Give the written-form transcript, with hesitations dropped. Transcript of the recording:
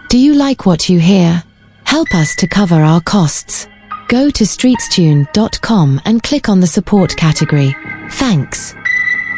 Do you like what you hear? Help us to cover our costs. Go to streetstune.com and click on the support category. Thanks.